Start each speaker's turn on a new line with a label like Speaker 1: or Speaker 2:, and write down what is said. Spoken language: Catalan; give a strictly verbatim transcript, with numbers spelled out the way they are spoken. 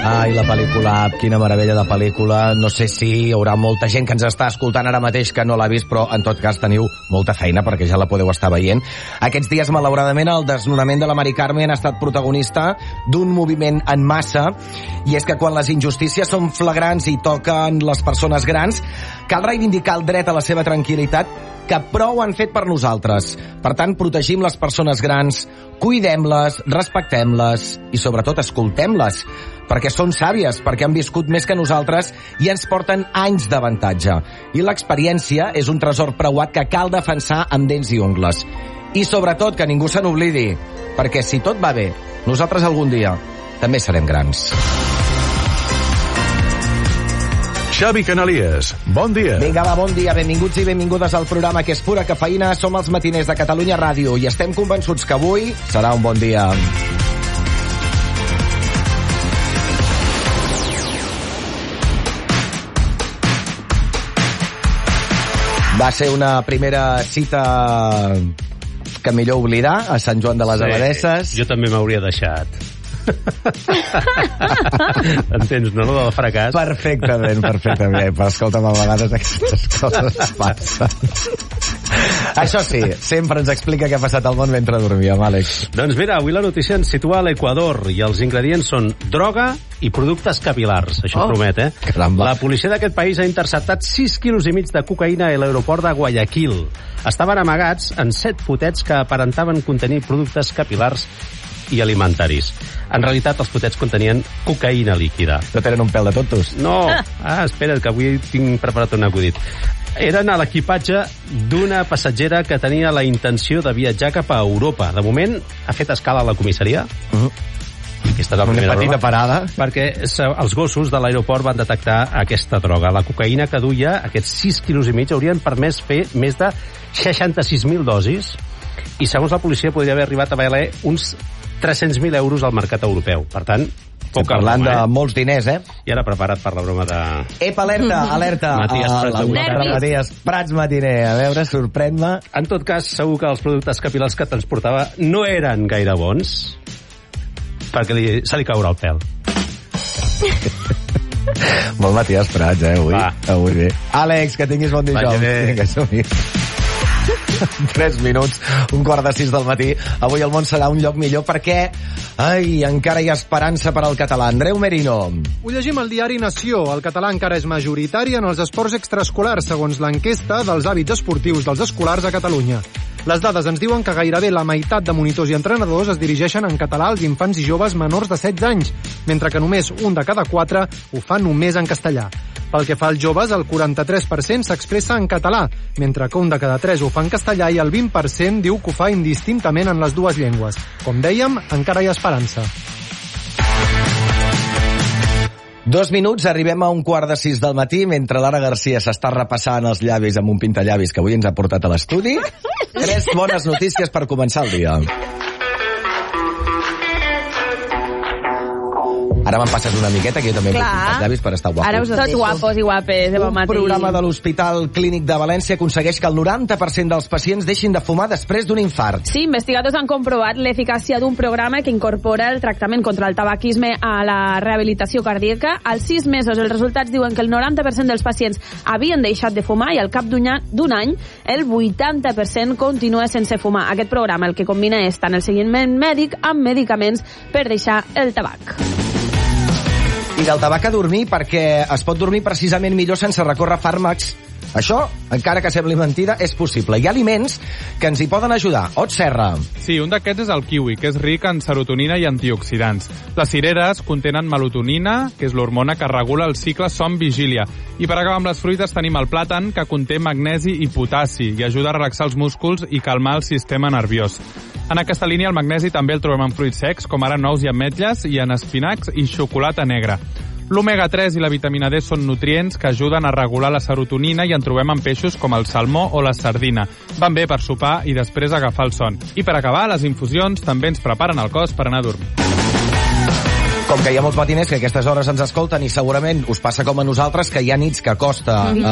Speaker 1: Ai, la pel·lícula Up, quina meravella de pel·lícula. No sé si hi haurà molta gent que ens està escoltant ara mateix que no l'ha vist, però en tot cas teniu molta feina perquè ja la podeu estar veient. Aquests dies, malauradament, el desnonament de la Mari Carmen ha estat protagonista d'un moviment en massa, i és que quan les injustícies són flagrants i toquen les persones grans, cal reivindicar el dret a la seva tranquil·litat, que prou han fet per nosaltres. Per tant, protegim les persones grans, cuidem-les, respectem-les i, sobretot, escoltem-les, perquè són sàvies, perquè han viscut més que nosaltres i ens porten anys d'avantatge. I l'experiència és un tresor preuat que cal defensar amb dents i ungles. I, sobretot, que ningú se n'oblidi, perquè si tot va bé, nosaltres algun dia també serem grans.
Speaker 2: Xavi Canalies, bon dia.
Speaker 1: Vinga, va, bon dia, benvinguts i benvingudes al programa que és pura cafeïna. Som els matiners de Catalunya Ràdio i estem convençuts que avui serà un bon dia. Va ser una primera cita que millor oblidar, a Sant Joan de les
Speaker 3: Sí,
Speaker 1: Abadesses.
Speaker 3: jo també m'hauria deixat. Entens, no, lo del fracàs?
Speaker 1: Perfectament, perfectament. Però escolta'm, a vegades aquestes coses passen. Això sí, sempre ens explica què ha passat al món mentre dormíem, Àlex.
Speaker 3: Doncs mira, avui la notícia ens situa a l'Equador i els ingredients són droga i productes capilars. Això
Speaker 1: Oh,
Speaker 3: promet, eh?
Speaker 1: caramba.
Speaker 3: La policia d'aquest país ha interceptat sis quilos i mig de cocaïna a l'aeroport de Guayaquil. Estaven amagats en set potets que aparentaven contenir productes capilars i alimentaris. En realitat, els potets contenien cocaïna líquida.
Speaker 1: No tenen un pèl de tontos?
Speaker 3: No! Ah, espera't, que avui tinc preparat un acudit. Eren a l'equipatge d'una passatgera que tenia la intenció de viatjar cap a Europa. De moment, ha fet escala a la comissaria.
Speaker 1: Uh-huh.
Speaker 3: Aquesta és la
Speaker 1: Una
Speaker 3: primera
Speaker 1: petita
Speaker 3: broma,
Speaker 1: parada.
Speaker 3: perquè se- els gossos de l'aeroport van detectar aquesta droga. La cocaïna que duia, aquests sis quilos i mig, haurien permès fer més de seixanta-sis mil dosis i, segons la policia, podria haver arribat a valer uns tres-cents mil euros al mercat europeu. Per tant,
Speaker 1: Estem
Speaker 3: poca
Speaker 1: parlant
Speaker 3: broma,
Speaker 1: de
Speaker 3: eh?
Speaker 1: molts diners, eh?
Speaker 3: I ara prepara't per la broma de...
Speaker 1: Ep, alerta, alerta.
Speaker 3: Matías
Speaker 1: Ah,
Speaker 3: Prats
Speaker 1: la-
Speaker 3: avui.
Speaker 1: la- Matías Prats matiner. A veure, sorprèn-me.
Speaker 3: En tot cas, segur que els productes capilars que transportava no eren gaire bons, perquè li, se li caurà el pèl.
Speaker 1: Molt Matías Prats, eh, avui.
Speaker 3: Va.
Speaker 1: Avui bé. Àlex, que tinguis bon dijous.
Speaker 3: Vagi bé.
Speaker 1: Vinga, som-hi. Tres minuts, un quart de sis del matí. Avui el món serà un lloc millor perquè, ai, encara hi ha esperança per al català. Andreu Merino.
Speaker 4: Ho llegim al diari Nació. El català encara és majoritari en els esports extraescolars, segons l'enquesta dels hàbits esportius dels escolars a Catalunya. Les dades ens diuen que gairebé la meitat de monitors i entrenadors es dirigeixen en català als infants i joves menors de setze anys, mentre que només un de cada quatre ho fa només en castellà. Pel que fa als joves, el quaranta-tres per cent s'expressa en català, mentre que un de cada tres ho fa en castellà i el vint per cent diu que ho fa indistintament en les dues llengües. Com dèiem, encara hi ha esperança.
Speaker 1: Dos minuts, arribem a un quart de sis del matí, mentre Lara Garcia s'està repassant els llavis amb un pintallavis que avui ens ha portat a l'estudi. Tres bones notícies per començar el dia. Ara me'n passes una miqueta, que jo també em
Speaker 5: Clar.
Speaker 1: vull pintar els llavis per estar guapo.
Speaker 5: Ara us tots guapos i guapes de bon
Speaker 1: Un
Speaker 5: matí.
Speaker 1: programa de l'Hospital Clínic de València aconsegueix que el noranta per cent dels pacients deixin de fumar després d'un infart.
Speaker 5: Sí, investigadors han comprovat l'eficàcia d'un programa que incorpora el tractament contra el tabaquisme a la rehabilitació cardíaca. Als sis mesos els resultats diuen que el noranta per cent dels pacients havien deixat de fumar i al cap d'un any, d'un any el vuitanta per cent continua sense fumar. Aquest programa el que combina és tant el seguiment mèdic amb medicaments per deixar el tabac.
Speaker 1: I del tabac a dormir, perquè es pot dormir precisament millor sense recórrer fàrmacs. Això, encara que sembli mentida, és possible. Hi ha aliments que ens hi poden ajudar. Ot Serra.
Speaker 6: Sí, un d'aquests és el kiwi, que és ric en serotonina i antioxidants. Les cireres contenen melatonina, que és l'hormona que regula el cicle son-vigília. I per acabar amb les fruites tenim el plàtan, que conté magnesi i potassi i ajuda a relaxar els músculs i calmar el sistema nerviós. En aquesta línia, el magnesi també el trobem en fruits secs, com ara nous i ametlles, i en espinacs i xocolata negra. L'omega tres i la vitamina D són nutrients que ajuden a regular la serotonina i en trobem en peixos com el salmó o la sardina. Van bé per sopar i després agafar el son. I per acabar, les infusions també ens preparen el cos per anar a dormir.
Speaker 1: Com que hi ha molts matiners que a aquestes hores ens escolten i segurament us passa com a nosaltres, que hi ha nits que costa